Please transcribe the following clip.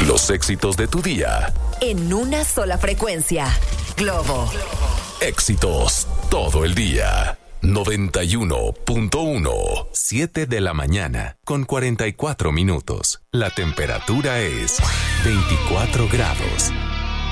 Los éxitos de tu día. En una sola frecuencia. Globo. Éxitos todo el día. 91.1. 7 de la mañana con 44 minutos. La temperatura es 24 grados.